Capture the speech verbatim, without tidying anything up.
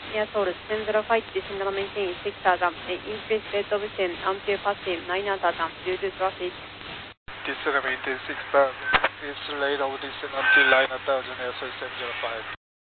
Air Soul ten zero five descend and maintain six thousand. Increase rate of ten, ampere passing nine thousand due to traffic. Descend and maintain six thousand. Increase rate of descent until nine thousand, Air Soul seven zero five.